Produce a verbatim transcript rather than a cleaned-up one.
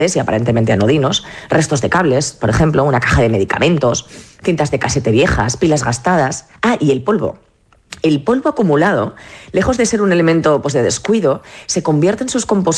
y aparentemente anodinos, restos de cables, por ejemplo, una caja de medicamentos, cintas de casete viejas, pilas gastadas. Ah, y el polvo. El polvo acumulado, lejos de ser un elemento pues, de descuido, se convierte en sus composiciones